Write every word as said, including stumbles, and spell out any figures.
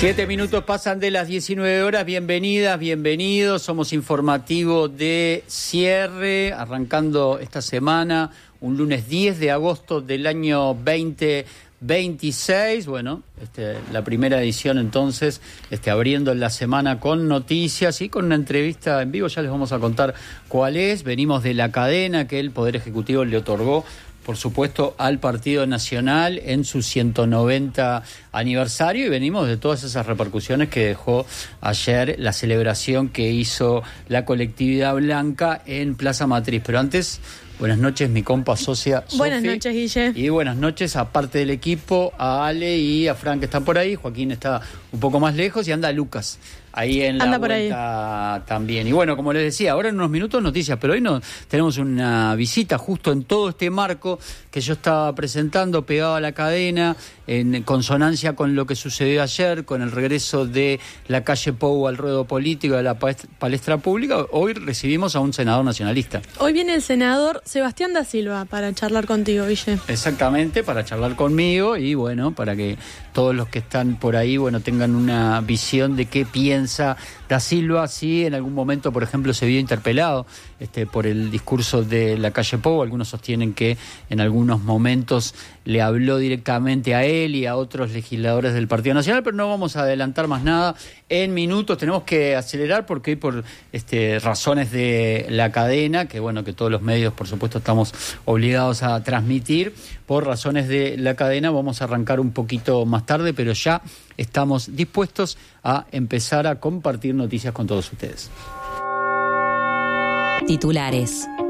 Siete minutos pasan de las diecinueve horas. Bienvenidas, bienvenidos. Somos informativo de cierre, arrancando esta semana, un lunes diez de agosto del año veinte veintiséis. Bueno, este, la primera edición entonces, este, abriendo la semana con noticias y con una entrevista en vivo. Ya les vamos a contar cuál es. Venimos de la cadena que el Poder Ejecutivo le otorgó, por supuesto, al Partido Nacional en su ciento noventa aniversario, y venimos de todas esas repercusiones que dejó ayer la celebración que hizo la colectividad blanca en Plaza Matriz. Pero antes, buenas noches, mi compa socia Sofi. Buenas noches, Guille. Y buenas noches, aparte del equipo, a Ale y a Fran, que están por ahí. Joaquín está un poco más lejos y anda Lucas ahí en la Anda por vuelta ahí también. Y bueno, como les decía, ahora en unos minutos noticias, pero hoy no, tenemos una visita justo en todo este marco que yo estaba presentando, pegado a la cadena, en consonancia con lo que sucedió ayer, con el regreso de la calle Pou al ruedo político, de la palestra pública. Hoy recibimos a un senador nacionalista. Hoy viene el senador Sebastián da Silva para charlar contigo, Guille. Exactamente, para charlar conmigo y bueno, para que todos los que están por ahí, bueno, tengan una visión de qué piensa da Silva. Si en algún momento, por ejemplo, se vio interpelado este, por el discurso de la calle Pou. Algunos sostienen que en algunos momentos le habló directamente a él y a otros legisladores del Partido Nacional, pero no vamos a adelantar más nada. En minutos tenemos que acelerar porque hoy, por este, razones de la cadena, que bueno, que todos los medios, por supuesto, estamos obligados a transmitir, por razones de la cadena vamos a arrancar un poquito más tarde, pero ya estamos dispuestos a empezar a compartir noticias con todos ustedes. Titulares.